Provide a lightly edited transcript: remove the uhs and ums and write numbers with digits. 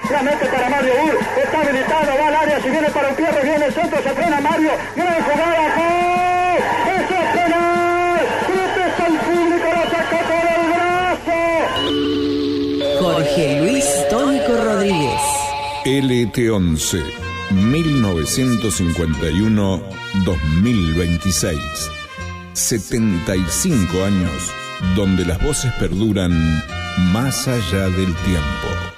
la mete para Mario Ur, está habilitado, va al área, si viene para un Pierre, viene el centro, se frena Mario, gran jugada, ¡gol! ¡Eso es penal! ¡Grites al público, lo sacó por el brazo! Jorge Luis Tónico Rodríguez. LT11 1951-2026. 75 años donde las voces perduran más allá del tiempo.